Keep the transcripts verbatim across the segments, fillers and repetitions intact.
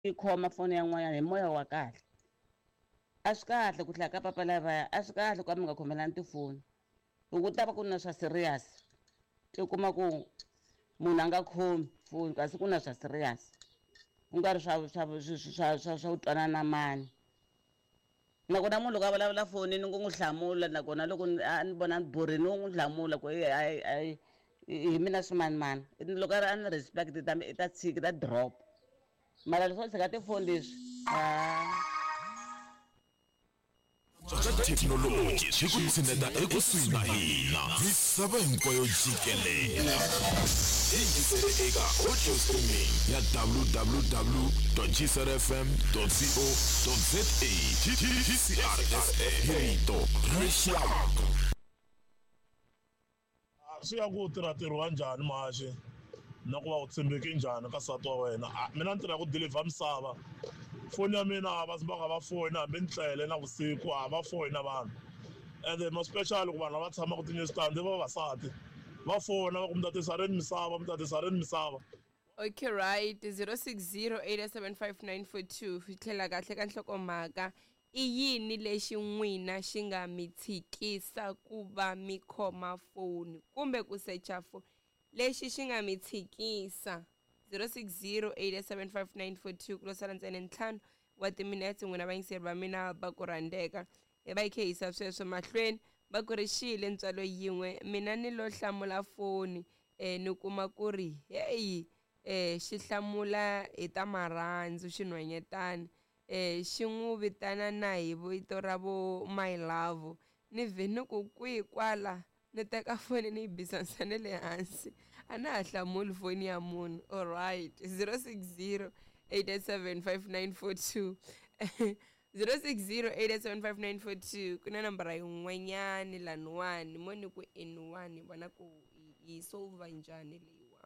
i khoma foni ya n'wanyana hi moya wa kahle a swi kahle ku hlaya ka papa lavaya a swi kahle ku va mi nga khomelani tifoni hi ku ta va ku na swa serious ti kuma ku munhu a nga khomi foni kasi ku na swa serious ku nga ri swa swa swa swa swa ku twanana mani nakona munhu loko a vulavula foni ni ngo n'wi hlamula nakona loko a ni vona ni borini wo n'wi hlamula ku hi hi mina swimanimani loko a ri a ni respect ta i ta tshiki ta drop mara leswo tshika tifoni leswi Thekinoloji swi ku tshineta ekusuhi na hina misava hinkwayo jikelele yingisele eka audio streaming ya w w w dot g s r f m dot co dot z a G C R S A hito rixaka swi ya ku tirha ntirho wa njhani maxi na ku va u tshembeke njhani ka nsati wa wena mina ni tirha ku deliver misava foni ya mina a va va nga va foni hambi ni tlele navusiku a va foni na vanhu ende mo special ku vanhu lava tshamaka tinyesitandi i vavasati va fona va ku mi ta tisa rini misava mi ta tisa rini misava. Okay, right. zero six zero eight seven five nine four two hi tlhela kahle ka nhlokomhaka i yini lexi n'wina xi nga mi tshikisa ku va mi khoma foni kumbe ku secha foni lexi xi nga mi tshikisa zero six zero eight seven five nine four two ku lo sala ntsena ntlhanu wa timinetse n'wina vayingiseri va mina va ku rhandeka hi va hi khe hi yisa sweswo mahlweni va ku ri xile ntswalo yin'we mina ni lo hlamula foni um ni kuma ku ri heyi um xi hlamula hi ta marhandzu xinhwanyetana um xi n'wi vitana na hi vito ra vo my love ni vhe ni ku kwihi kwala ni teka foni ni yi bisanisane le hansi a na ha hlamuli foni ya munhu alright zero six zero eight seven five nine four two zero six zero eight seven five nine four two ku na nambara yin'wanyani laniwani mo ni ku n one vona ku yi solva njhani leyiwa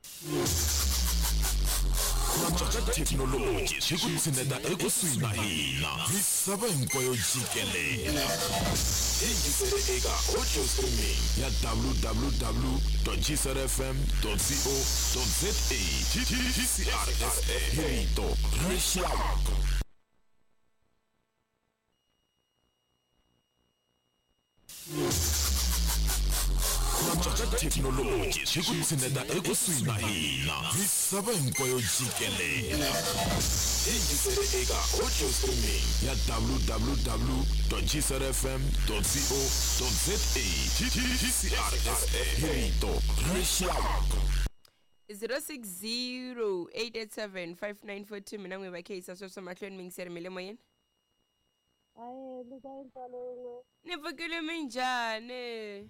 ka thekinoloji swi ku tshineta ekusuhi na hina misava hinkwayo jikelele yingisele eka audio streaming ya w w w dot g s r f m dot co dot z a G C R S A hito rixaka. Thekinoloji swi ku tshineta ekusuhi na hina misava hinkwayo jikelele yingisele eka audio streaming ya w w w dot g s r f m dot co dot z a G C R S A hito rixaka. zero six zero eight seven five nine four two mina n'wi va khe yisa sweswo mahlweni mi yingiseri mi le moyeni Aye, luka impalo ni pfukile minjhani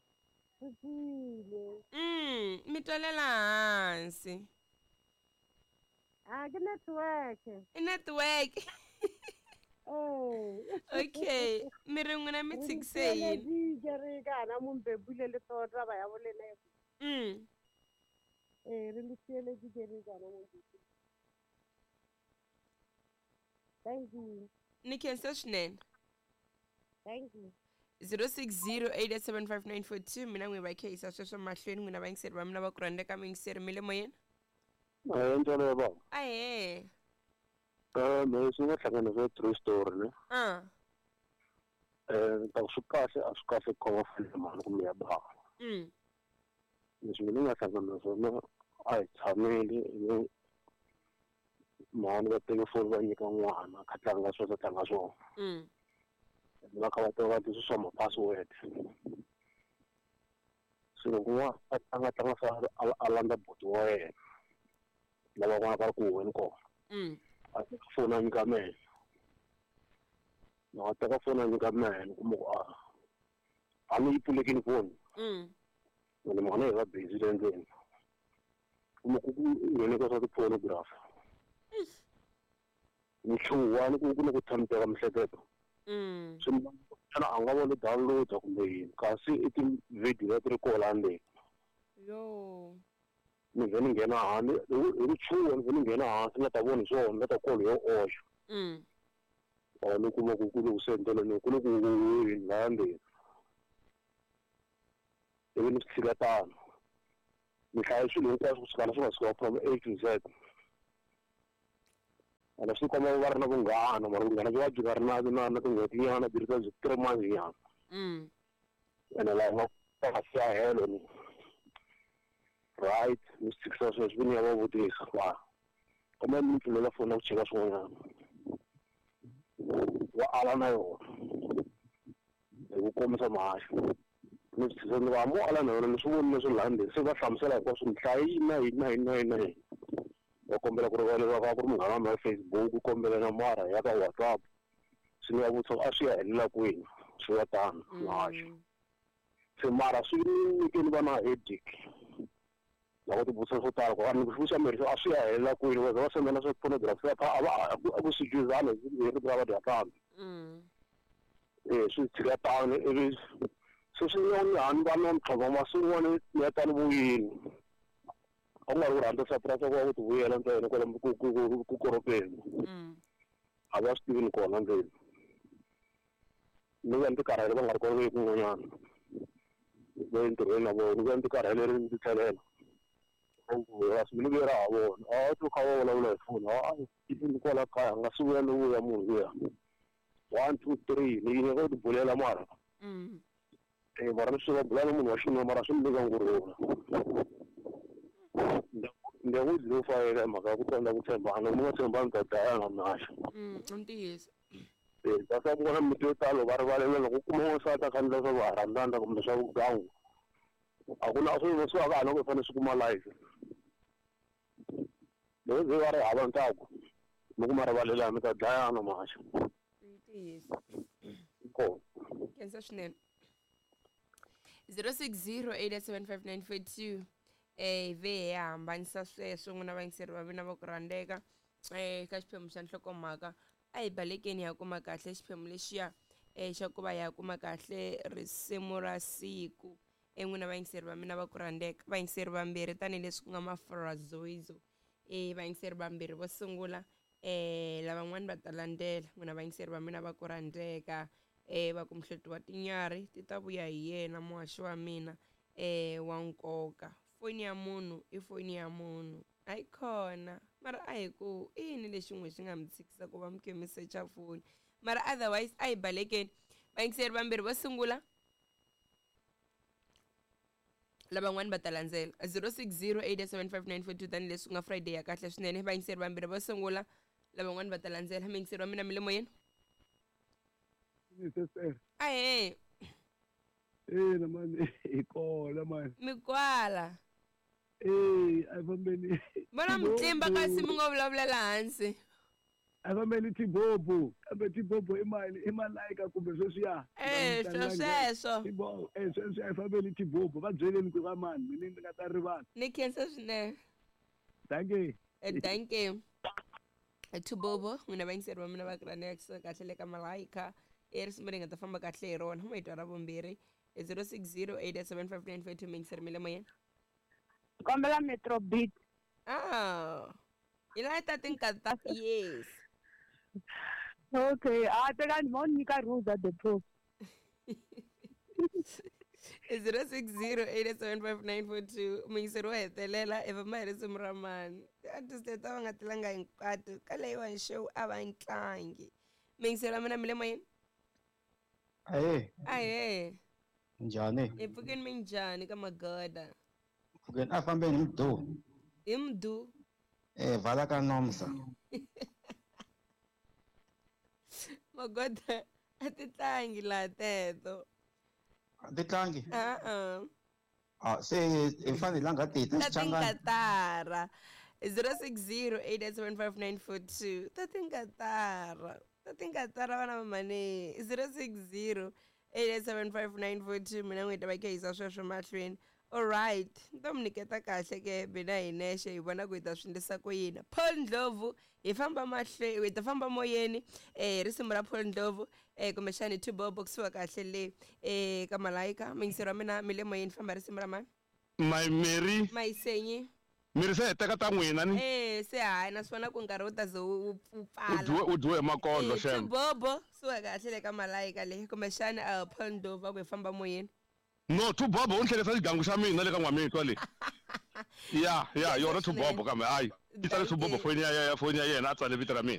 ngwe. mm mi twalela hansi Ah, ke network. i network Eh. okay mi ri n'wina mi tshikise yini Di jere kana mun bebule le tota ba ya bolene. mm Eh, re le tsele di jere kana mun. Thank you. ni khensa swinene Thank you. zero six zero eight seven five nine four two mina n'wi va khe yisa sweswo mahlweni n'wina vayingiseri va mina va ku rhandeka mi yingiseri mi le moyeni Hayi njalo baba. ahe Eh mase nga hlangana na true story ne. ah Eh ta swi kahle a swi kahle ku va fana mali kumbe ya baba. mm Leswi mina nga hlangana na swona a hi tshameli ni mani va telefoni va nyika n'wana kha tlanga sweswo tlanga swona. mm Va kha va tiva leswi swa ma password. So loko n'wana a tlanga tlanga sa a landza boti wa yena. Lava n'wana va ku huweni kona. mm A foni a nyika mehe. Na teka foni a nyika mehe kumbe a a ni yi pfulekini foni. mm Ni mona hi va busy le ndzeni. Kumbe ku nghene ka swa ti-pornography. Ni chuwa ni ku ku ni ku tshamiseka mihleketo. mm Swi a nga voni download kumbe yini kasi i ti-video leti ri kola ndzeni. yo Ni vhe ni nghena hansi hi ku chuwa ni vhe ni nghena hansi ni nga ta voni swona ni nga ta kolo yo oxa. mm Or ni kuma ku ku ku sendela ni ku ni ku laha ndzeni. Ivi ni swi tshika tano. Ni hlaya swilo hinkwaswo ku sukana swi nga suka from A to Z. ana swi komba va ri na vunghana mara vunghana byi va byi nga ri na na na tin'hwetinyana byi ri ka byi three months nyana Mm. ene laha nga ka siya helo ni right ni swi tshikisa sweswi ni ya va vutisa va komba mi pfulela foni ku cheka swin'wanyana wa ala na yona hi ku komisa mahasho ni swi tshikisa ni va mo ala na yona ni swi voni leswi landeni se va hlamusela hikuva swi nhlayi na hina hina hina hina va kombela ku rivaleriwa ka ku ri munghana wa mina Facebook u kombela na mara ya ka WhatsApp swi ni va vutisa a swi ya helela kwini swi ya tano mahasho se mara swi nyikeni va na headache loko ti vutisa swo tala ku a ni ku xi mirhi a swi ya helela kwini va va sendela swa pornography a va a ku swi juzana hi ri va dya kambe eh swi tshika tano ivi se swi nyoni hani va na mtlhova masun'wana ni ya tani vuyini a ku nga ri ku rhandza saprasa ku va ku ti vuyela ntsena kwala ku koropeni a va swi tivi ni kona ndzeni ni va ni ti karhele va nga ri kona kun'wanyana va entirhweni na vona ni va ni ti karhele ri ndzi tlhelela a swi ni vuyela ha vona a tu kha va vulavula hi foni a ni kwala kaya nga swi vuya ni vuya munhu luya one two three ni yini ku ti bulela mara eh mara ni swi va bulela munhu wa xinuna mara swi ni nyika ngurula ndi ku dzi fayela mhaka ku tsandza ku tshembana ni nga tshembani ta dayana mahasho ntiyiso eh va sa vona miti yo talo va rivalela loko u kuma n'wansati a khandla swa va rhandzana kumbe swa vugangu a ku na swi swi va hana ku fanele swi kuma life loko byi va ri hava ntaku ni kuma rivalela mi ta dlayana mahasho ntiyiso ko kensa swinene zero six zero eight seven five nine four two eh ve hambanisa sweswo n'wina vayingiseri va mina va ku rhandzeka eh ka xiphemu xa nhlokomhaka a hi balekeni ya kuma kahle xiphemu lexiya eh xa ku va ya kuma kahle risimu ra siku en'wina vayingiseri va mina va ku rhandzeka vayingiseri vambirhi tanihileswi ku nga mafrazoizo eh vayingiseri vambirhi vo sungula eh lavan'wani va ta landzela n'wina vayingiseri va mina va ku rhandzeka eh va ku muhloti wa tinyarhi ti ta vuya hi yena muhaxi wa mina eh wa nkoka foni ya munhu i foni ya munhu a yi khona mara a hi ku i yini lexi n'we xi nga mi tshikisa ku va mi khe mi secha foni mara otherwise a hi balekeni vayingiseri vambirhi vo sungula lavan'wani va ta landzela zero six zero eight seven five nine four two tanihileswi ku nga friday ya kahle swinene vayingiseri vambirhi vo sungula lavan'wani va ta landzela muyingiseri wa mina mi le moyeni ahe ina mani hi kona mani mi kwala eh a fambeni vona mutlimba kasi mi ngo vulavulela hansi a fambeni tibobo kambe tibobo i mali i malaika kumbe sweswiya eh sweswo tibobo eh sweswo a fambeni tibobo va byeleni ku va mani mina ni nga ta rivala ni khensa swinene thank you eh thank you tibobo n'wina vayingiseri va mina va ku rhandzeka kahle le ka malaika e risimu ri nga ta famba kahle hi rona mo hitwa ra vumbirhi zero six zero eight seven five nine four two miyingiseri mi le moyeni kombela metro beat ah yi la ta tinkata yes okay a teka ni mo nyika rules at the proof zero six zero eight seven five nine four two muyingiseri wo hetelela i va ma hi risimu ra mani ti-artist ta va nga tilanga hinkwato ka leyiwani show a va ntlangi muyingiseri wa mina mi le moyeni Aye, ahe njhani? hi pfukeni mi njhani ka magoda Pfukeni a fambeni hi mdu. hi mdu Eh, vala ka nomsa. magoda a ti tlangi laha teto A ti tlangi? a-a Ah, se hi fanele langa ti ta ta xichangani. tinkatara zero six zero eight seven five nine four two ta tinkatara ta tinkatara vana va mani zero six zero eight seven five nine four two mina n'wita va khe hisa sweswo mahlweni alright ni ta mi niketa kahle ke mina hi nexe hi vona ku hi ta swi endlisa ku yini Paul Ndlovu hi famba mahlweni hi ta famba moyeni eh risimu ra Paul Ndlovu eh kumbexani tibobo kusuka kahle le eh ka malaika muyingiseri wa mina mi le moyeni famba risimu ra mani my Mary mayisenyi miri se heteka ta n'wina ni eh se hayi naswona ku nkarhi wu ta ze wu pfala udyiwe udyiwe hi makondlo Eh, shem tibobo suka kahle le ka malaika le kumbexani a Paul Ndlovu va ku hi famba moyeni no tubobo u ni hlekisa xigangu xa mina le ka n'wamitwa leyi ya ya yona tubobo kambe hayi yi tsale tubobo foni ya ya foni ya yena a tsale vito ra mina